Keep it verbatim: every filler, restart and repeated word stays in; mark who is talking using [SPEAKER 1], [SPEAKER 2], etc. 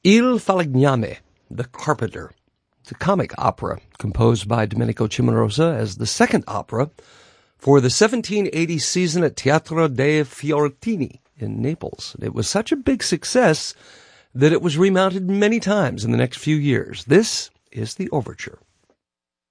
[SPEAKER 1] Il Falegname, The Carpenter, the comic opera composed by Domenico Cimarosa as the second opera for the seventeen eighty season at Teatro dei Fiorentini in Naples. It was such a big success that it was remounted many times in the next few years. This is the overture.